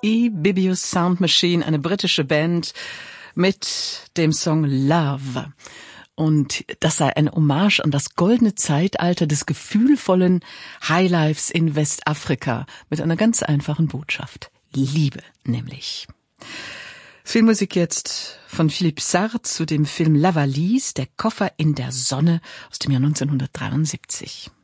Ibibius Sound Machine, eine britische Band mit dem Song Love. Und das sei eine Hommage an das goldene Zeitalter des gefühlvollen Highlifes in Westafrika mit einer ganz einfachen Botschaft. Liebe nämlich. Filmmusik jetzt von Philippe Sartre zu dem Film La Valise, der Koffer in der Sonne aus dem Jahr 1973.